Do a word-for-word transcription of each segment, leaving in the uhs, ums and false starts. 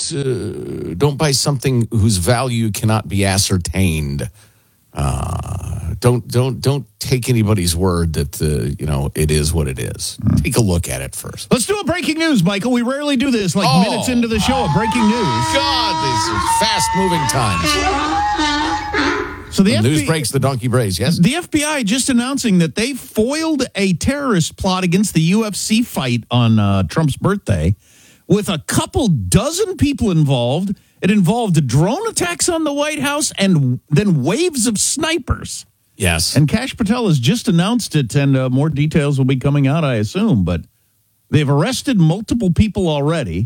don't uh, don't buy something whose value cannot be ascertained. Uh, don't don't don't take anybody's word that uh, you know it is what it is. Mm. Take a look at it first. Let's do a breaking news, Michael. We rarely do this. Like oh. minutes into the show, a breaking news. God, these are fast-moving times. So the, the F B I, news breaks, the donkey brays. Yes, the F B I just announcing that they foiled a terrorist plot against the U F C fight on uh, Trump's birthday, with a couple dozen people involved. It involved drone attacks on the White House and then waves of snipers. Yes. And Kash Patel has just announced it, and uh, more details will be coming out, I assume. But they've arrested multiple people already.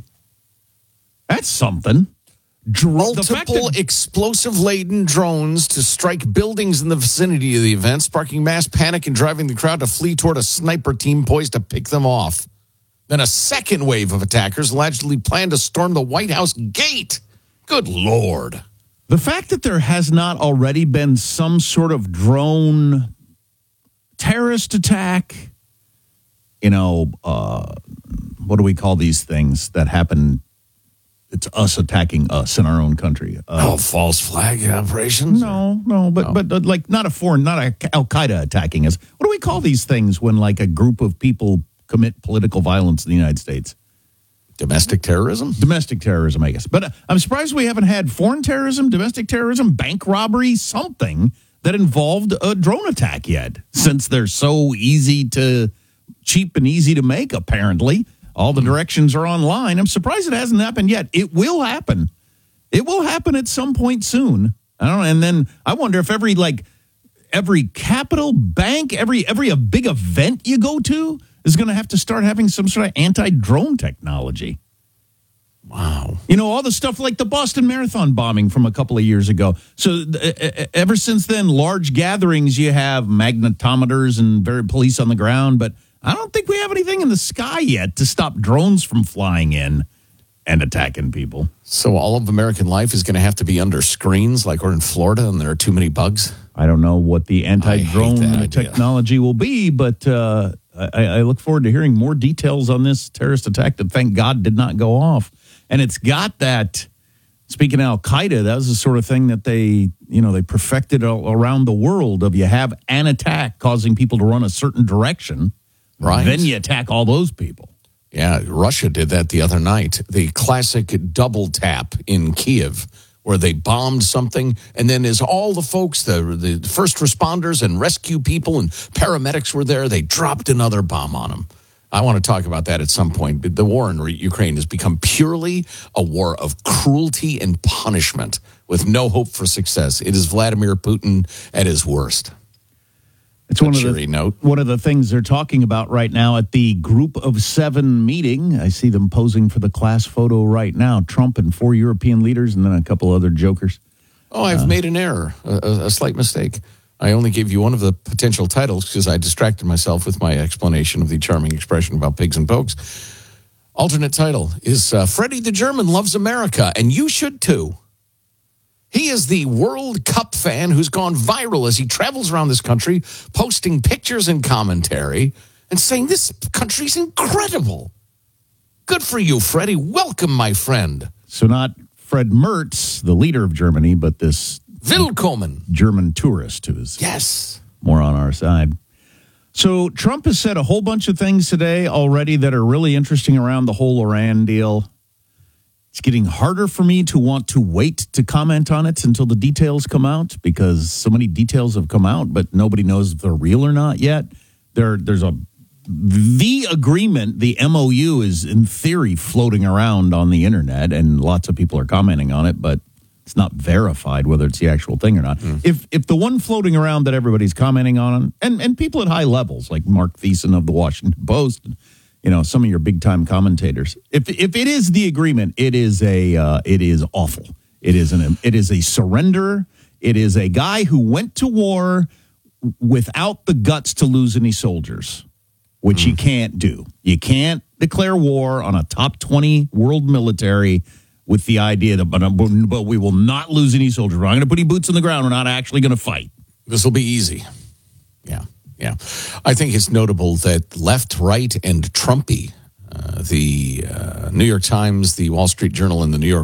That's something. Dro- multiple that- explosive-laden drones to strike buildings in the vicinity of the event, sparking mass panic and driving the crowd to flee toward a sniper team poised to pick them off. Then a second wave of attackers allegedly planned to storm the White House gate. Good Lord. The fact that there has not already been some sort of drone terrorist attack, you know, uh, what do we call these things that happen? It's us attacking us in our own country. Uh, oh, false flag operations? No, no, but, oh. but uh, like not a foreign, not a Al-Qaeda attacking us. What do we call these things when like a group of people commit political violence in the United States? Domestic terrorism? Domestic terrorism, I guess. But uh, I'm surprised we haven't had foreign terrorism, domestic terrorism, bank robbery, something that involved a drone attack yet, since they're so easy to, cheap and easy to make, apparently. All the directions are online. I'm surprised it hasn't happened yet. It will happen. It will happen at some point soon. I don't know. And then I wonder if every, like, every capital bank, every every a big event you go to is going to have to start having some sort of anti-drone technology. Wow. You know, all the stuff like the Boston Marathon bombing from a couple of years ago. So uh, ever since then, large gatherings, you have magnetometers and very police on the ground. But I don't think we have anything in the sky yet to stop drones from flying in and attacking people. So all of American life is going to have to be under screens like we're in Florida and there are too many bugs? I don't know what the anti-drone technology will be, but uh, I, I look forward to hearing more details on this terrorist attack that, thank God, did not go off. And it's got that, speaking of Al-Qaeda, that was the sort of thing that they, you know, they perfected all around the world of you have an attack causing people to run a certain direction, right? Then you attack all those people. Yeah, Russia did that the other night. The classic double tap in Kiev, where they bombed something, and then as all the folks, the the first responders and rescue people and paramedics were there, they dropped another bomb on them. I want to talk about that at some point. The war in Ukraine has become purely a war of cruelty and punishment with no hope for success. It is Vladimir Putin at his worst. It's one of, the, note. one of the things they're talking about right now at the Group of Seven meeting. I see them posing for the class photo right now. Trump and four European leaders and then a couple other jokers. Oh, I've uh, made an error, a, a slight mistake. I only gave you one of the potential titles because I distracted myself with my explanation of the charming expression about pigs and pokes. Alternate title is uh, Freddie the German Loves America, and you should too. He is the World Cup fan who's gone viral as he travels around this country, posting pictures and commentary and saying, this country's incredible. Good for you, Freddie. Welcome, my friend. So not Fred Mertz, the leader of Germany, but this Willkommen German tourist who is yes. more on our side. So Trump has said a whole bunch of things today already that are really interesting around the whole Iran deal. It's getting harder for me to want to wait to comment on it until the details come out because so many details have come out, but nobody knows if they're real or not yet. There, there's a the agreement, the M O U is in theory floating around on the internet, and lots of people are commenting on it, but it's not verified whether it's the actual thing or not. Mm. If if the one floating around that everybody's commenting on, and, and people at high levels like Mark Thiessen of the Washington Post, you know, some of your big time commentators. If if it is the agreement, it is a uh, it is awful. It is an it is a surrender. It is a guy who went to war without the guts to lose any soldiers, which mm. you can't do. You can't declare war on a top twenty world military with the idea that, but, but we will not lose any soldiers. We're not going to put any boots on the ground. We're not actually going to fight. This will be easy. Yeah. Yeah, I think it's notable that left, right, and Trumpy, uh, the uh, New York Times, the Wall Street Journal, and the New York